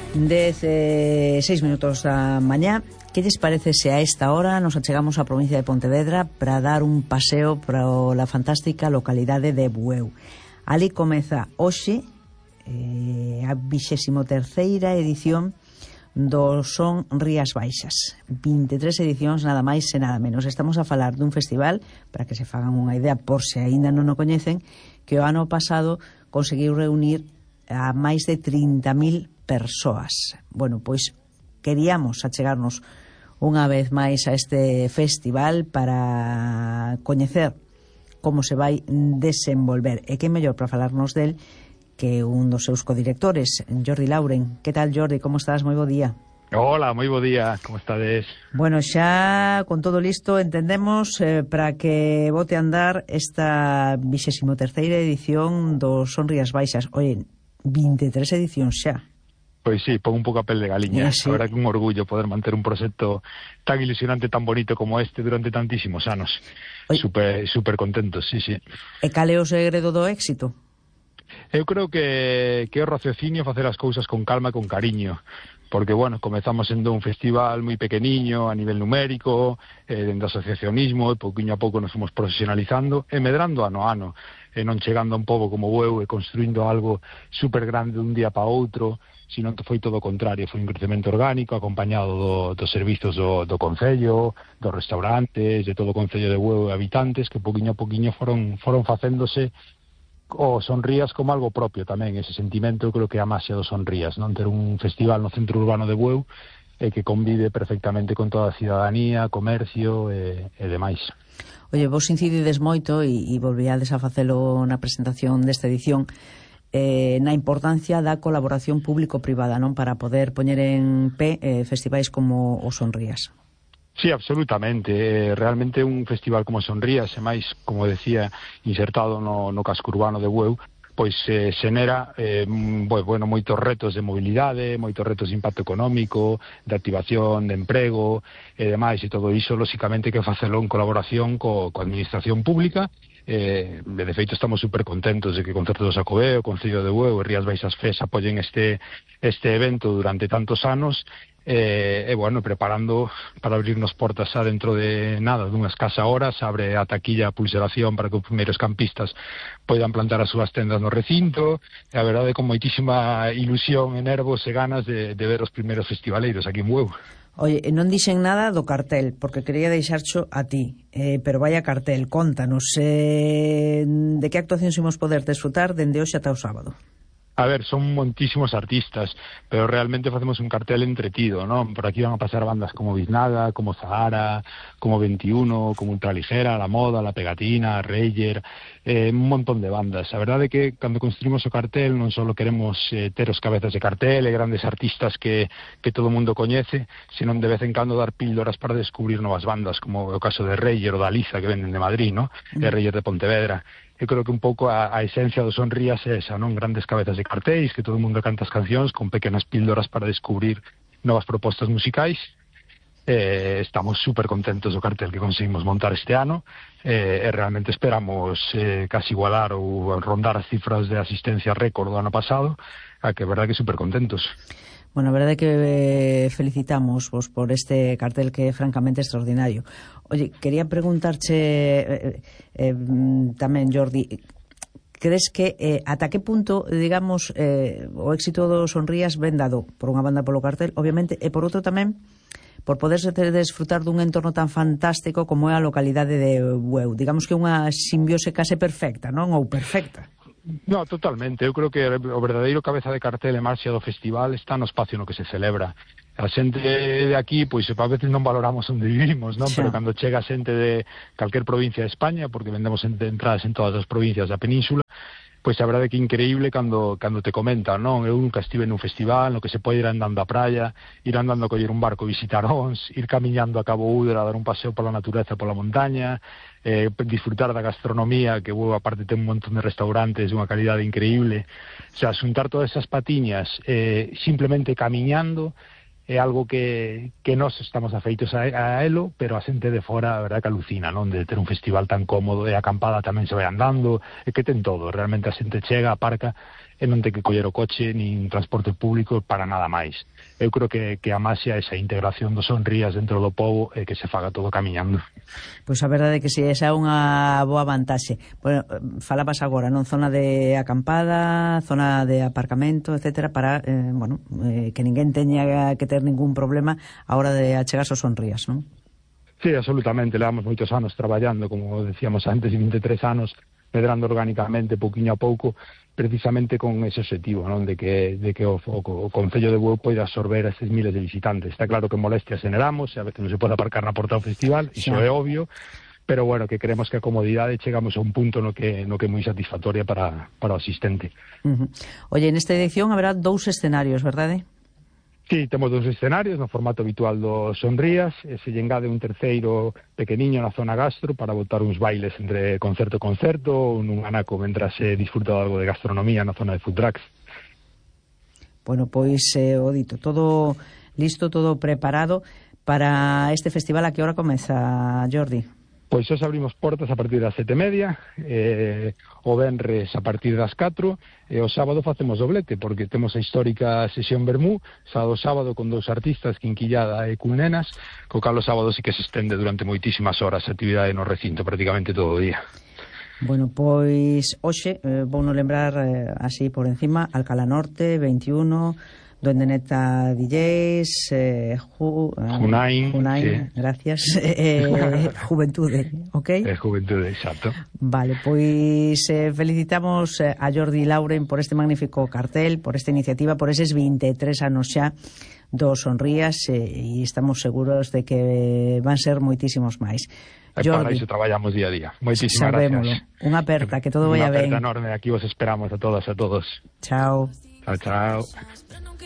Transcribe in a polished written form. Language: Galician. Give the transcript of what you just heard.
6 minutos da mañá. Que lles parece se a esta hora nos achegamos á provincia de Pontevedra para dar un paseo pola fantástica localidade de Bueu? Ali comeza hoxe a 23ª edición do Son Rías Baixas. 23 edicións, nada máis e nada menos. Estamos a falar dun festival, para que se fagan unha idea por se aínda non o coñecen, que o ano pasado conseguiu reunir a máis de 30.000 persoas. Bueno, pois queríamos achegarnos unha vez máis a este festival para coñecer como se vai desenvolver. E que mellor para falarnos del que un dos seus codirectores, Jordi Lauren. Que tal, Jordi? Como estás? Moi bo día. Hola, moi bo día. Como estades? Bueno, xa con todo listo, entendemos para que bote a andar esta 23ª edición do Son Rías Baixas. Oye, 23 edicións xa. Pois sí, pon un pouco a pel de galiña. Sí. A verdad que un orgullo poder manter un proxecto tan ilusionante, tan bonito como este durante tantísimos anos. Super contentos, sí. E cal é o segredo do éxito? Eu creo que é o raciocinio facer as cousas con calma e con cariño. Porque, bueno, comezamos sendo un festival moi pequeniño a nivel numérico, dentro do asociacionismo, e pouquinho a pouco nos fomos profesionalizando e medrando ano a ano, e non chegando a un pobo como Bueu e construindo algo super grande dun día para outro, sino que foi todo o contrario, foi un crecemento orgánico acompañado dos servizos do Concello, dos restaurantes, de todo o Concello de Bueu e habitantes, que pouquinho a pouquinho foron facéndose o Son Rías como algo propio tamén. Ese sentimento eu creo que é a máxia do Son Rías, non ter un festival no centro urbano de Bueu que convive perfectamente con toda a cidadanía, comercio e demais. Oye, vos incidides moito e volvíades a facelo na presentación desta edición na importancia da colaboración público-privada, non, para poder poñer en pé festivais como o Son Rías. Sí, absolutamente. Realmente un festival como Son Rías, e máis, como decía, insertado no casco urbano de Bueu, pois xenera moitos retos de mobilidade, moitos retos de impacto económico, de activación, de emprego e demais, e todo iso, lóxicamente, que facelo en colaboración coa administración pública. De feito, estamos super contentos de que Concerto do Xacobeo, o Concello de Bueu e Rías Baixas FES apoyen este evento durante tantos anos, bueno, preparando para abrirnos portas xa dentro de nada, dunhas escasa horas, abre a taquilla a pulseración para que os primeiros campistas poidan plantar as súas tendas no recinto, e a verdade con moitísima ilusión e nervos e ganas de ver os primeiros festivaleiros aquí en Bueu. Oye, non dixen nada do cartel, porque quería deixarcho a ti, pero vaya cartel, contanos, de que actuacións imos poder desfrutar dende hoxe ata o sábado? A ver, son moitísimos artistas, pero realmente facemos un cartel entretido, non? Por aquí van a pasar bandas como Biznaga, como Zahara, como 21, como Ultraligera, La Moda, La Pegatina, Reyer, un montón de bandas. A verdade é que cando construimos o cartel non só queremos ter os cabezas de cartel e grandes artistas que todo o mundo coñece, senón de vez en cando dar píldoras para descubrir novas bandas, como o caso de Reyer ou da Liza, que venden de Madrid, non? E Reyer de Pontevedra. Eu creo que un pouco a esencia do Son Rías é esa, non? Grandes cabezas de cartéis, que todo o mundo canta as cancións con pequenas píldoras para descubrir novas propostas musicais. Estamos super contentos do cartel que conseguimos montar este ano e realmente esperamos casi igualar ou rondar as cifras de asistencia récord do ano pasado, a que é verdade que super contentos. Bueno, a verdade é que felicitamos vos por este cartel que é francamente extraordinario. Oye, quería preguntarche tamén, Jordi, crees que ata que punto, digamos, o éxito do Son Rías ven dado por unha banda polo cartel, obviamente, e por outro tamén por poderse desfrutar dun entorno tan fantástico como é a localidade de Bueu? Digamos que unha simbiose case perfecta, non? Ou perfecta. No, totalmente. Eu creo que o verdadeiro cabeza de cartel e marcha do festival está no espacio no que se celebra. A xente de aquí, pois, a veces non valoramos onde vivimos, non? Sí. Pero cando chega xente de calquer provincia de España, porque vendemos entradas en todas as provincias da península, pois a verdade é que é increíble cando te comentan, non? Eu nunca estive nun festival no que se pode ir andando á praia, ir andando a coller un barco, visitar Ons, ir camiñando a Cabo Údera, dar un paseo pola natureza, pola montaña, disfrutar da gastronomía, que Bueu aparte ten un montón de restaurantes de unha calidade increíble. O sea, xuntar todas esas patiñas simplemente camiñando é algo que nós estamos afeitos a elo, pero a xente de fora, a verdade que alucina, non? De ter un festival tan cómodo, e a acampada tamén se vai andando, e que ten todo, realmente a xente chega, aparca, e non ter que coller o coche nin transporte público para nada máis. Eu creo que a máis é esa integración dos Sonrías dentro do pobo e que se faga todo camiñando. Pois a verdade é que si, esa é unha boa vantaxe. Bueno, falabas agora, non? Zona de acampada, zona de aparcamento, etcétera, para, que ninguén teña que ter ningún problema a hora de achegarse aos Sonrías, non? Sí, absolutamente, levamos moitos anos traballando, como decíamos antes, 23 anos, medrando orgánicamente, pouquiño a pouco, precisamente con ese objetivo, non? De que o Concello de Bueu poida absorber a estes miles de visitantes. Está claro que molestias generamos, a veces non se pode aparcar na porta do festival, iso é obvio, pero bueno, que creemos que a comodidade chegamos a un punto no que é moi satisfactoria para o asistente. Oye, nesta edición haberá 2 escenarios, verdade? Sí, temos 2 escenarios no formato habitual dos Sonrías, e se lle engade un terceiro pequeniño na zona gastro para botar uns bailes entre concerto e concerto, ou nun anaco mentras se disfruta de algo de gastronomía na zona de food trucks. Bueno, pois o dito, todo listo, todo preparado para este festival. A que hora comeza, Jordi? Pois hoxe abrimos portas a partir das 7:30, o venres a partir das 4, e o sábado facemos doblete, porque temos a histórica sesión Vermú, sábado con 2 artistas, Quinquillada e Culnenas, co cal o sábado sí que se estende durante moitísimas horas a actividade no recinto, prácticamente todo o día. Bueno, pois hoxe, vouno lembrar así por encima, Alcalá Norte, 21... Duende Neta DJs, Junain, sí. Gracias, Juventude, ok? Juventude, exacto. Vale, pois felicitamos a Jordi Lauren por este magnífico cartel, por esta iniciativa, por eses 23 anos xa dos Sonrías, e estamos seguros de que van ser moitísimos máis. Jordi, para iso traballamos día a día. Moitísimas gracias. Unha aperta, que todo vaya ben. Unha aperta enorme, aquí vos esperamos a todas e a todos. Chao. Chao, chao.